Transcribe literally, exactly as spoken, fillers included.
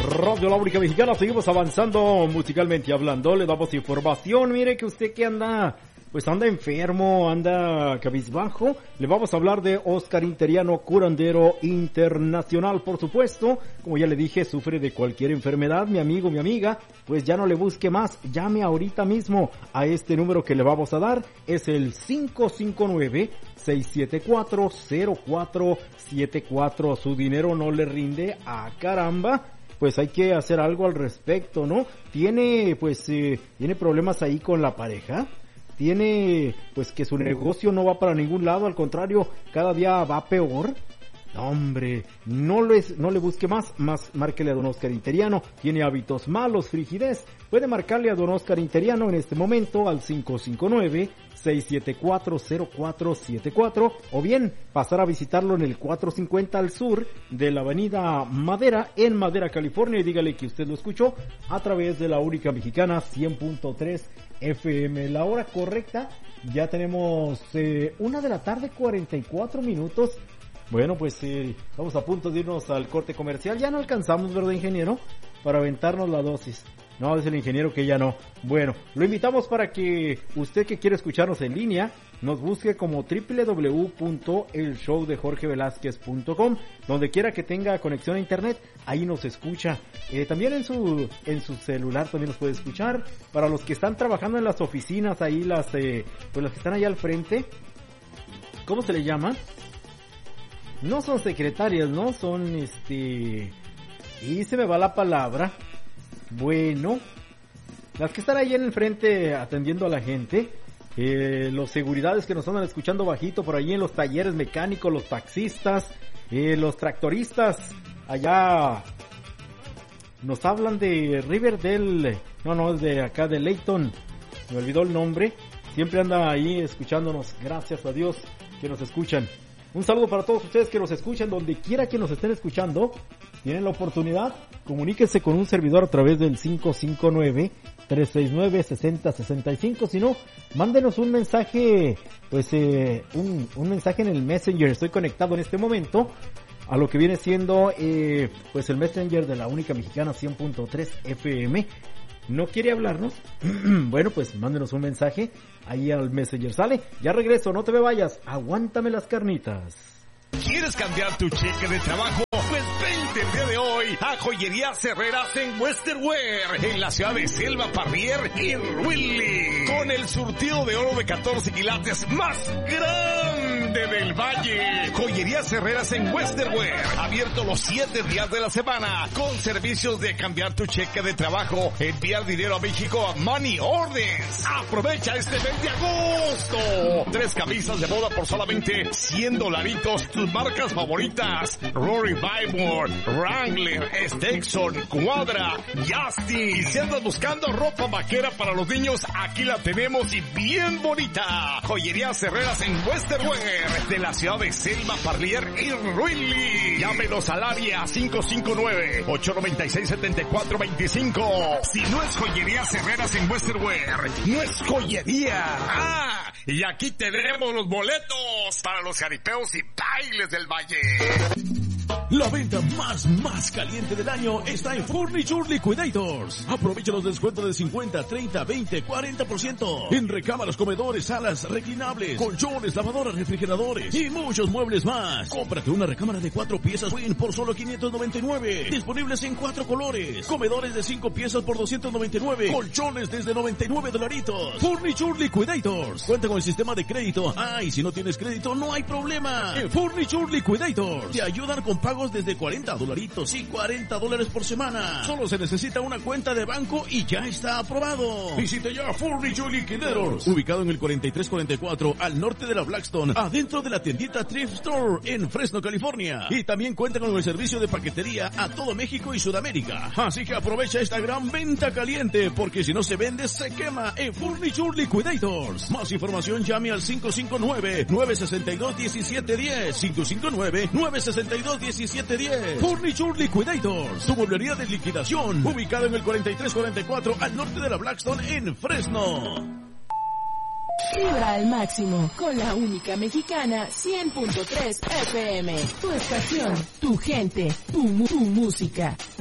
Radio La Única Mexicana, seguimos avanzando musicalmente hablando, le damos información. Mire que usted que anda, pues anda enfermo, anda cabizbajo, le vamos a hablar de Oscar Interiano, curandero internacional, por supuesto. Como ya le dije, sufre de cualquier enfermedad, mi amigo, mi amiga, pues ya no le busque más, llame ahorita mismo a este número que le vamos a dar, es el cinco cinco nueve, seis siete cuatro, cero cuatro siete cuatro. Su dinero no le rinde, a caramba, pues hay que hacer algo al respecto, ¿no? Tiene, pues, eh, tiene problemas ahí con la pareja, tiene, pues, que su negocio no va para ningún lado, al contrario, cada día va peor. No, hombre, no les, no le busque más, más márquele a don Oscar Interiano. Tiene hábitos malos, frigidez. Puede marcarle a don Oscar Interiano en este momento al cinco cinco nueve, seis siete cuatro, cero cuatro siete cuatro, o bien pasar a visitarlo en el cuatrocientos cincuenta al sur de la avenida Madera, en Madera, California, y dígale que usted lo escuchó a través de La Única Mexicana cien punto tres F M. La hora correcta, ya tenemos eh, una de la tarde, cuarenta y cuatro minutos. Bueno, pues eh, estamos a punto de irnos al corte comercial. Ya no alcanzamos, ¿verdad, ingeniero? Para aventarnos la dosis. No, es el ingeniero que ya no. Bueno, lo invitamos para que usted que quiere escucharnos en línea, nos busque como doble u doble u doble u punto el show de jorge velázquez punto com. Donde quiera que tenga conexión a internet, ahí nos escucha. Eh, también en su en su celular también nos puede escuchar. Para los que están trabajando en las oficinas, ahí las, eh, pues las que están allá al frente, ¿cómo se le llama? No son secretarias, ¿no? Son, este... y se me va la palabra. Bueno, las que están ahí en el frente atendiendo a la gente, eh, los seguridades que nos andan escuchando bajito por allí en los talleres mecánicos, los taxistas, eh, los tractoristas, allá nos hablan de Riverdale, no, no, es de acá de Layton, me olvidó el nombre, siempre anda ahí escuchándonos, gracias a Dios que nos escuchan. Un saludo para todos ustedes que nos escuchan, donde quiera que nos estén escuchando, tienen la oportunidad, comuníquense con un servidor a través del cinco cinco nueve, tres seis nueve, seis cero seis cinco, si no, mándenos un mensaje, pues eh, un, un mensaje en el Messenger. Estoy conectado en este momento a lo que viene siendo eh, pues el Messenger de La Única Mexicana cien punto tres F M. ¿No quiere hablarnos? Bueno, pues mándenos un mensaje ahí al Messenger. Sale, ya regreso, no te me vayas, aguántame las carnitas. ¿Quieres cambiar tu cheque de trabajo? Pues vente el día de hoy a Joyerías Herreras en Western Wear, en la ciudad de Selva, Parrier y Ruili, con el surtido de oro de catorce quilates más grande del Valle. Joyerías Herreras en Western Wear, abierto los siete días de la semana, con servicios de cambiar tu cheque de trabajo, enviar dinero a México a Money Orders. Aprovecha este mes de agosto. Tres camisas de boda por solamente cien dolaritos. Tus marcas favoritas: Rory Bybor, Wrangler, Stetson, Cuadra, Justin. Si andas buscando ropa vaquera para los niños, aquí la tenemos y bien bonita. Joyerías Herreras en Western Wear, de la ciudad de Selma, Parlier y Ruili. Llámenos al área cinco cinco nueve, ocho nueve seis, siete cuatro dos cinco. Si no es Joyerías Herreras en Western Wear, no es joyería. Ah, y aquí tenemos los boletos para los jaripeos y bailes del Valle. La venta más, más caliente del año está en Furniture Liquidators. Aprovecha los descuentos de cincuenta, treinta, veinte, cuarenta por ciento. En recámaras, comedores, salas, reclinables, colchones, lavadoras, refrigeradores y muchos muebles más. Cómprate una recámara de cuatro piezas Twin por solo quinientos noventa y nueve. Disponibles en cuatro colores. Comedores de cinco piezas por doscientos noventa y nueve. Colchones desde noventa y nueve dolaritos. Furniture Liquidators. Cuenta con el sistema de crédito. Ah, y si no tienes crédito, no hay problema. En Furniture Liquidators te ayudan con pagos desde cuarenta dolaritos y cuarenta dólares por semana. Solo se necesita una cuenta de banco y ya está aprobado. Visite ya Furniture Liquidators, ubicado en el cuarenta y tres cuarenta y cuatro al norte de la Blackstone, adentro de la tiendita Thrift Store en Fresno, California. Y también cuenta con el servicio de paquetería a todo México y Sudamérica. Así que aprovecha esta gran venta caliente, porque si no se vende, se quema en Furniture Liquidators. Más información, llame al cinco cinco nueve, nueve seis dos, uno siete uno cero, cinco cinco nueve, nueve seis dos, uno siete uno cero. Furniture Liquidators, tu mueblería de liquidación, ubicado en el cuarenta y tres cuarenta y cuatro al norte de la Blackstone en Fresno. Vibra al máximo con La Única Mexicana cien punto tres F M. Tu estación, tu gente, tu, tu música.